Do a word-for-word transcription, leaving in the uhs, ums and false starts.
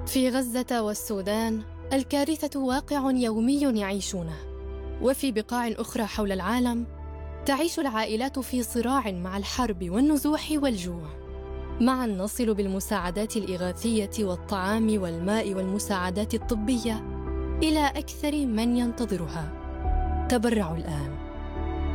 في غزة والسودان الكارثة واقع يومي يعيشونه، وفي بقاع أخرى حول العالم تعيش العائلات في صراع مع الحرب والنزوح والجوع. معا نصل بالمساعدات الإغاثية والطعام والماء والمساعدات الطبية إلى أكثر من ينتظرها. تبرعوا الآن.